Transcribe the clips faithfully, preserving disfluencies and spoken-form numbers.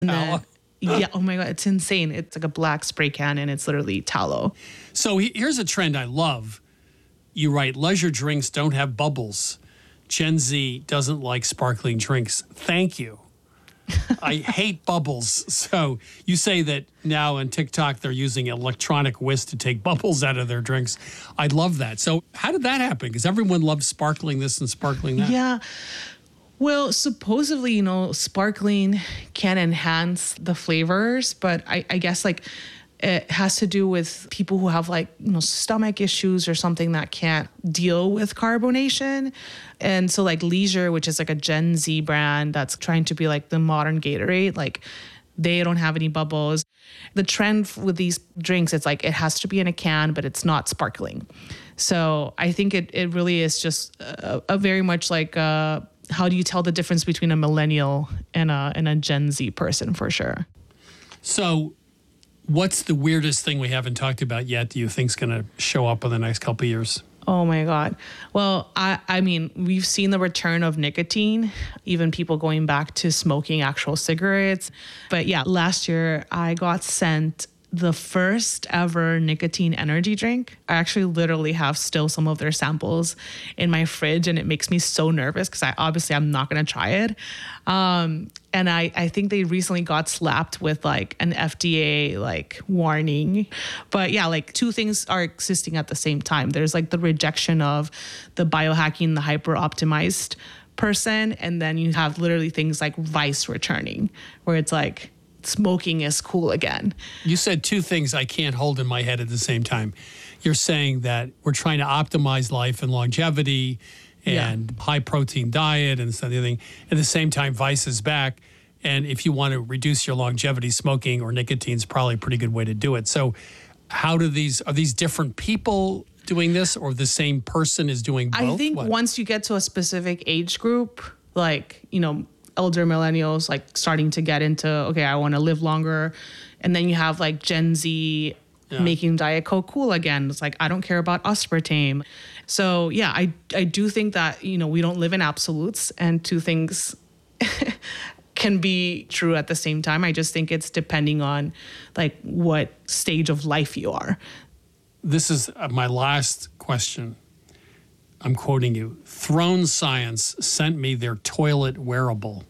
And then, yeah, oh my God, it's insane. It's like a black spray can and it's literally tallow. So here's a trend I love. You write, leisure drinks don't have bubbles. Gen Z doesn't like sparkling drinks. Thank you. I hate bubbles. So you say that now on TikTok they're using electronic whisk to take bubbles out of their drinks. I love that. So how did that happen? Because everyone loves sparkling this and sparkling that. Yeah. Well, supposedly, you know, sparkling can enhance the flavors, but I, I guess like it has to do with people who have like, you know, stomach issues or something that can't deal with carbonation. And so like Leisure, which is like a Gen Z brand that's trying to be like the modern Gatorade, like they don't have any bubbles. The trend with these drinks, it's like it has to be in a can, but it's not sparkling. So I think it, it really is just a, a very much like a, how do you tell the difference between a millennial and a and a Gen Z person for sure? So what's the weirdest thing we haven't talked about yet do you think is going to show up in the next couple of years? Oh my God. Well, I, I mean, we've seen the return of nicotine, even people going back to smoking actual cigarettes. But yeah, last year I got sent the first ever nicotine energy drink. I actually literally have still some of their samples in my fridge, and it makes me so nervous because I obviously I'm not going to try it. Um, and I, I think they recently got slapped with like an F D A like warning. But yeah, like two things are existing at the same time. There's like the rejection of the biohacking, the hyper optimized person. And then you have literally things like Vice returning, where it's like, smoking is cool again. You said two things I can't hold in my head at the same time. You're saying that we're trying to optimize life and longevity and yeah. high protein diet and something. At the same time, Vice is back. And if you want to reduce your longevity, smoking or nicotine is probably a pretty good way to do it. So how do these, are these different people doing this, or the same person is doing both? I think what? once you get to a specific age group, like, you know, elder millennials like starting to get into, okay, I want to live longer. And then you have like Gen Z yeah. making Diet Coke cool again. It's like, I don't care about aspartame. So yeah, I, I do think that, you know, we don't live in absolutes, and two things can be true at the same time. I just think it's depending on like what stage of life you are. This is my last question. I'm quoting you. Throne Science sent me their toilet wearable.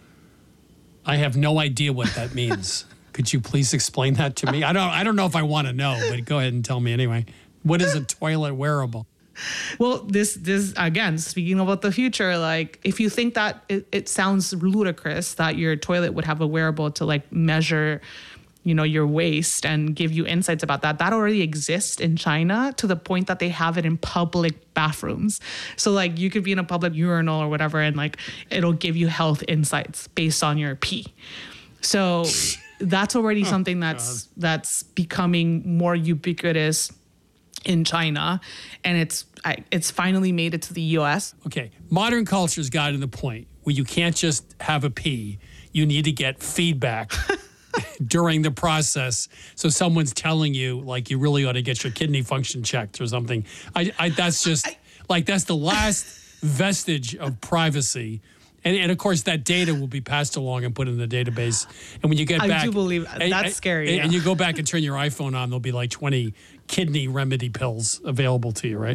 I have no idea what that means. Could you please explain that to me? I don't I don't know if I want to know, but go ahead and tell me anyway. What is a toilet wearable? Well, this, this again, speaking about the future, like if you think that it, it sounds ludicrous that your toilet would have a wearable to like measure, you know, your waste and give you insights about that. That already exists in China to the point that they have it in public bathrooms. So like you could be in a public urinal or whatever, and like it'll give you health insights based on your pee. So that's already oh, something that's God. that's becoming more ubiquitous in China, and it's I, it's finally made it to the U S. Okay, modern culture's gotten to the point where you can't just have a pee. You need to get feedback during the process. So someone's telling you, like, you really ought to get your kidney function checked or something. I, I that's just, I, like, that's the last vestige of privacy. And, and, of course, that data will be passed along and put in the database. And when you get I back... I do believe that's and, scary. And, yeah. and you go back and turn your iPhone on, there'll be like twenty kidney remedy pills available to you, right?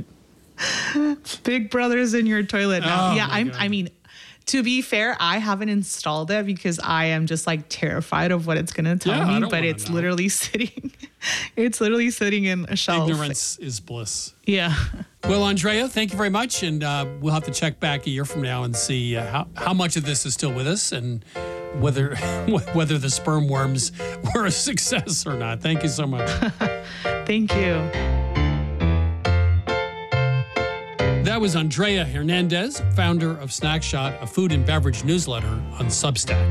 Big Brother's in your toilet now. Oh, yeah, I'm, I mean... To be fair, I haven't installed it because I am just like terrified of what it's going to tell yeah, me, but it's know. literally sitting, it's literally sitting in a shelf. Ignorance is bliss. Yeah. Well, Andrea, thank you very much. And uh, we'll have to check back a year from now and see uh, how, how much of this is still with us and whether, whether the sperm worms were a success or not. Thank you so much. Thank you. That was Andrea Hernandez, founder of Snackshot, a food and beverage newsletter on Substack.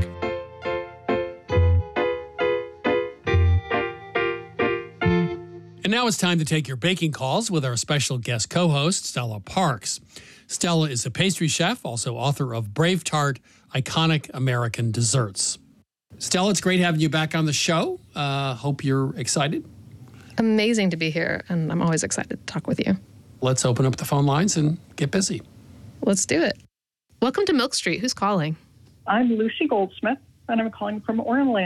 And now it's time to take your baking calls with our special guest co-host, Stella Parks. Stella is a pastry chef, also author of Brave Tart, Iconic American Desserts. Stella, it's great having you back on the show. Uh, hope you're excited. Amazing to be here, and I'm always excited to talk with you. Let's open up the phone lines and get busy. Let's do it. Welcome to Milk Street. Who's calling? I'm Lucy Goldsmith. and I'm calling from Orland.